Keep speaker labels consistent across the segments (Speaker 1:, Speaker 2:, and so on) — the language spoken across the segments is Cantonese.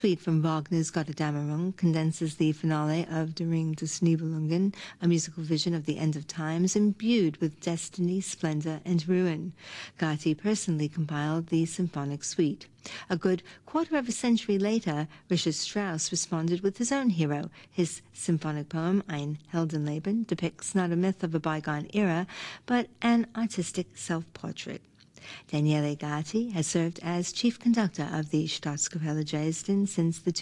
Speaker 1: Suite from Wagner's Gotterdammerung condenses the finale of Der Ring des Nibelungen, a musical vision of the end of times imbued with destiny, splendor, and ruin. Gatti personally compiled the symphonic suite. A good quarter of a century later, Richard Strauss responded with his own hero. His symphonic poem, Ein Heldenleben, depicts not a myth of a bygone era, but an artistic self-portrait. Daniele Gatti has served as chief conductor of the Staatskapelle Dresden since the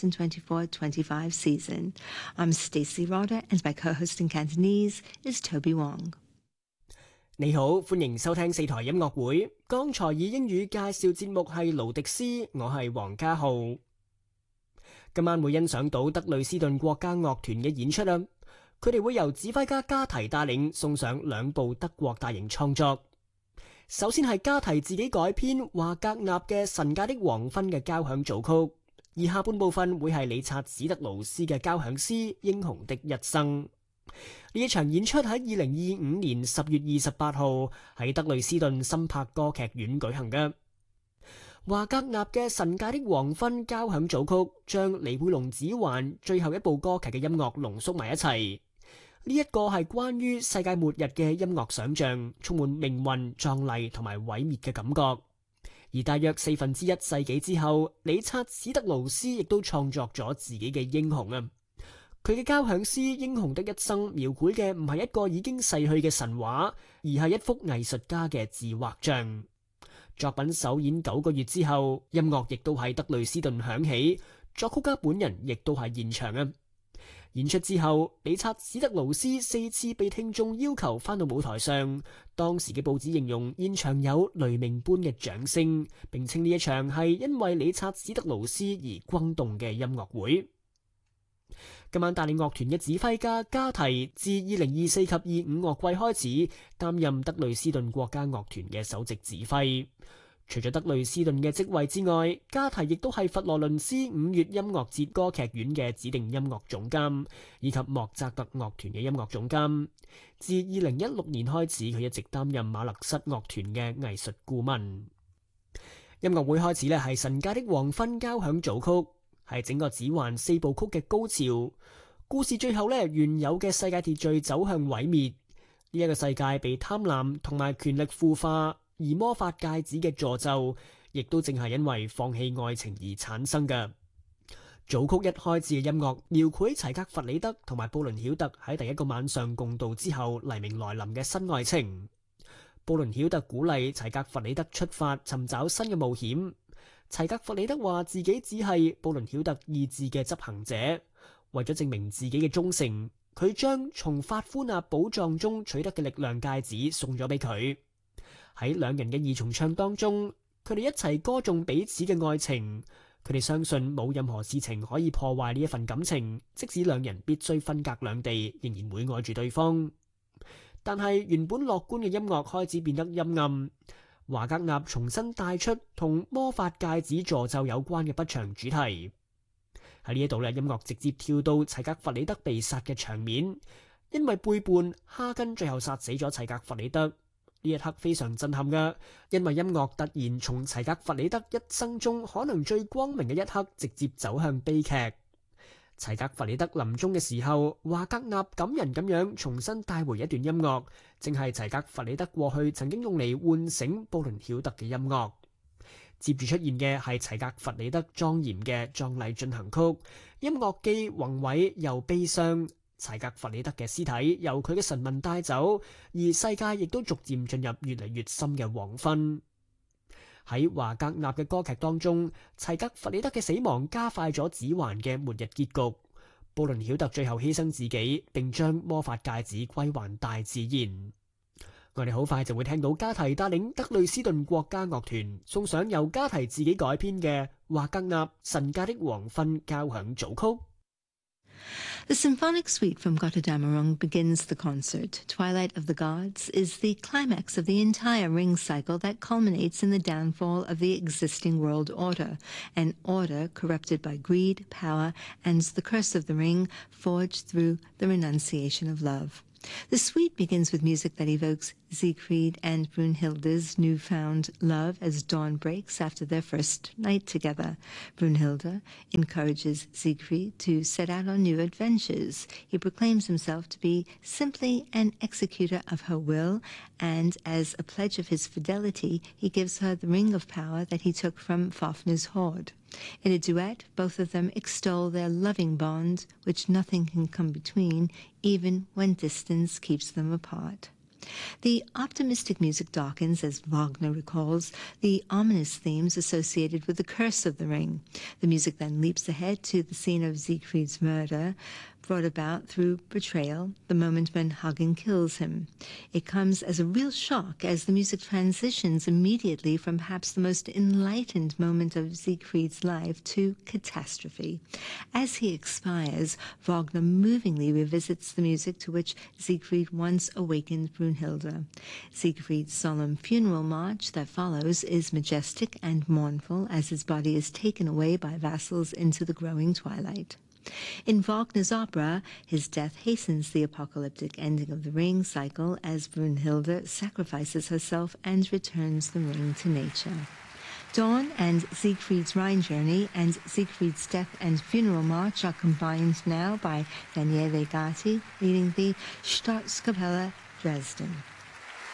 Speaker 1: 2024-25 season. I'm Stacey Roder, and my co-host in Cantonese is Toby Wong.
Speaker 2: 你好，歡迎收聽四台音樂會。剛才以英語介紹節目係勞迪斯，我係黃家浩。今晚會欣賞到德累斯頓國家樂團嘅演出啦。佢哋會由指揮家加提帶領送上兩部德國大型創作。首先係加提自己改編華格納嘅《神界的黃昏》嘅交響組曲，而下半部分會係理察史特勞斯嘅交響詩《英雄的一生》。呢一場演出喺2025年10月28號喺德累斯頓森柏歌劇院舉行嘅。華格納嘅《神界的黃昏》交響組曲將尼貝龍指環最後一部歌劇嘅音樂濃縮埋一齊。呢一個係關於世界末日嘅音樂想像，充滿命運、壯麗同埋毀滅嘅感覺。而大約1/4世紀之後，理察史特勞斯亦都創作咗自己嘅英雄啊！佢嘅交響詩《英雄的一生》描繪嘅唔係一個已經逝去嘅神話，而係一幅藝術家嘅自畫像。作品首演9個月之後，音樂亦都喺德累斯頓響起，作曲家本人亦都係現場啊！演出之後，理察史特勞斯4次被聽眾要求返到舞台上。當時嘅報紙形容現場有雷鳴般嘅掌聲，並稱呢一場係因為理察史特勞斯而轟動嘅音樂會。今晚帶領樂團嘅指揮家加提自2024及25樂季開始擔任德累斯頓國家樂團嘅首席指揮。除咗德累斯頓嘅職位之外，加提亦都係佛羅倫斯5月音樂節歌劇院嘅指定音樂總監，以及莫扎特樂團嘅音樂總監。自2016年開始，佢一直擔任馬勒室樂團嘅藝術顧問。音樂會開始呢係《神界的黃昏》交響組曲，係整個指環4部曲嘅高潮。故事最後呢，原有嘅世界秩序走向毀滅，呢一個世界被貪婪同埋權力腐化。而魔法戒指嘅詛咒，亦都正係因為放棄愛情而產生嘅。組曲一開始嘅音樂描繪齊格弗里德同埋布倫曉特喺第一個晚上共度之後黎明來臨嘅新愛情。布倫曉特鼓勵齊格弗里德出發尋找新嘅冒險。齊格弗里德話自己只係布倫曉特意志嘅執行者，為咗證明自己嘅忠誠，佢將從法夫納寶藏中取得嘅力量戒指送咗俾佢。喺兩人嘅二重唱當中，佢哋一齊歌頌彼此嘅愛情。佢哋相信冇任何事情可以破壞呢一份感情，即使兩人必須分隔兩地，仍然會愛住對方。但係原本樂觀嘅音樂開始變得陰暗。華格納重新帶出同魔法戒指詛咒有關嘅不祥主題。喺呢一度咧，音樂直接跳到齊格弗里德被殺嘅場面，因為背叛，哈根最後殺死咗齊格弗里德。呢一刻非常震撼㗎，因為音樂突然從齊格弗里德一生中可能最光明嘅一刻，直接走向悲劇。齊格弗里德臨終嘅時候，華格納感人咁樣重新帶回一段音樂，正係齊格弗里德過去曾經用嚟喚醒布倫曉特嘅音樂。接住出現嘅係齊格弗里德莊嚴嘅葬禮進行曲，音樂既宏偉又悲傷。齊格弗里德嘅屍體由佢嘅臣民帶走，而世界亦都逐漸進入越嚟越深嘅黃昏。喺華格納嘅歌劇當中，齊格弗里德嘅死亡加快咗指環嘅末日結局。布倫曉特最後犧牲自己，並將魔法戒指歸還大自然。我哋好快就會聽到加提帶領德累斯頓國家樂團送上由加提自己改編嘅華格納《神界的黃昏》交響組曲。
Speaker 1: The symphonic suite from Gotterdammerung begins the concert. Twilight of the Gods is the climax of the entire ring cycle that culminates in the downfall of the existing world order, an order corrupted by greed, power, and the curse of the ring forged through the renunciation of love. The suite begins with music that evokes Siegfried and Brunhilde's newfound love as dawn breaks after their first night together. Brunhilde encourages Siegfried to set out on new adventures. He proclaims himself to be simply an executor of her will, and as a pledge of his fidelity, he gives her the ring of power that he took from Fafner's hoard. In a duet, both of them extol their loving bond, which nothing can come between, even when distance keeps them apart. The optimistic music darkens as Wagner recalls the ominous themes associated with the curse of the ring. The music then leaps ahead to the scene of Siegfried's murder, brought about through betrayal, the moment when Hagen kills him. It comes as a real shock as the music transitions immediately from perhaps the most enlightened moment of Siegfried's life to catastrophe. As he expires, Wagner movingly revisits the music to which Siegfried once awakened Brunhilde. Siegfried's solemn funeral march that follows is majestic and mournful as his body is taken away by vassals into the growing twilight. In Wagner's opera, his death hastens the apocalyptic ending of the ring cycle as Brunhilde sacrifices herself and returns the ring to nature. Dawn and Siegfried's Rhine journey and Siegfried's death and funeral march are combined now by Daniele Gatti leading the Staatskapelle Dresden.